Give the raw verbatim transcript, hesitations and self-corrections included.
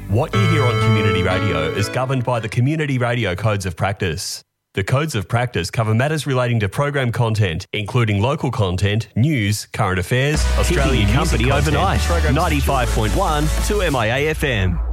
What you hear on Community Radio is governed by the Community Radio Codes of Practice. The Codes of Practice cover matters relating to program content, including local content, news, current affairs, Australian company music content, overnight. programs- ninety-five point one to M I A F M.